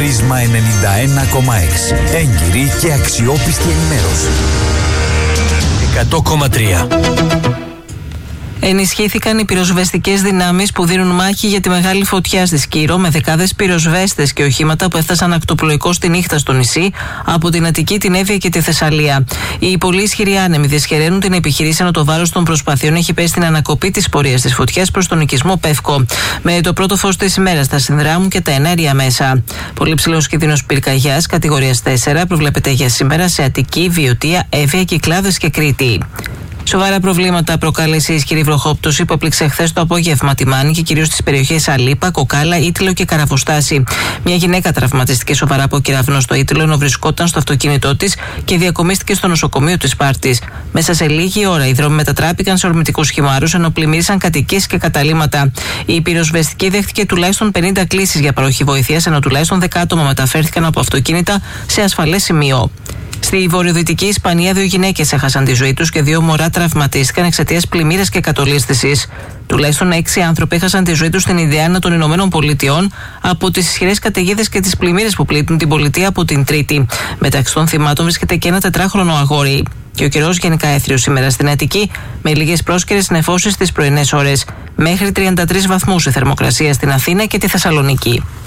Πρίσμα 91,6. Έγκυρη και αξιόπιστη ενημέρωση. 100,3. Ενισχύθηκαν οι πυροσβεστικές δυνάμεις που δίνουν μάχη για τη μεγάλη φωτιά στη Σκύρο, με δεκάδες πυροσβέστες και οχήματα που έφτασαν ακτοπλοϊκώς τη νύχτα στο νησί από την Αττική, την Εύβοια και τη Θεσσαλία. Οι πολύ ισχυροί άνεμοι δυσχεραίνουν την επιχειρήση, ενώ το βάρος των προσπαθειών έχει πέσει στην ανακοπή της πορείας της φωτιάς προς τον οικισμό Πεύκο. Με το πρώτο φως της ημέρας θα συνδράμουν και τα εναέρια μέσα. Πολύ ψηλός κίνδυνος πυρκαγιάς κατηγορίας 4 προβλέπεται για σήμερα σε Αττική, Βιωτία, Εύβοια, Κυκλάδες και Κρήτη. Σοβαρά προβλήματα προκάλεσε η ισχυρή βροχόπτωση που έπληξε χθες το απόγευμα τη Μάνη και κυρίως στις περιοχές Αλίπα, Κοκάλα, Ήτυλο και Καραβοστάση. Μια γυναίκα τραυματίστηκε σοβαρά από κεραυνό στο Ήτυλο, ενώ βρισκόταν στο αυτοκίνητό της και διακομίστηκε στο νοσοκομείο της Σπάρτης. Μέσα σε λίγη ώρα οι δρόμοι μετατράπηκαν σε ορμητικούς χυμάρους, ενώ πλημμύρισαν κατοικίες και καταλύματα. Η πυροσβεστική δέχτηκε τουλάχιστον 50 κλήσεις για παροχή βοήθειας, ενώ τουλάχιστον 10 άτομα μεταφέρθηκαν από αυτοκίνητα σε ασφαλές σημείο. Στη βορειοδυτική Ισπανία, 2 γυναίκες έχασαν τη ζωή τους και 2 μωρά τραυματίστηκαν εξαιτίας πλημμύρας και κατολίσθησης. Τουλάχιστον 6 άνθρωποι έχασαν τη ζωή τους στην Ινδιάνα των Ηνωμένων Πολιτειών από τις ισχυρές καταιγίδες και τις πλημμύρες που πλήττουν την πολιτεία από την Τρίτη. Μεταξύ των θυμάτων βρίσκεται και ένα 4χρονο αγόρι. Και ο καιρός γενικά έθριος σήμερα στην Αττική, με λίγες πρόσκαιρες νεφώσεις στις πρωινές ώρες. Μέχρι 33 βαθμούς η θερμοκρασία στην Αθήνα και τη Θεσσαλονίκη.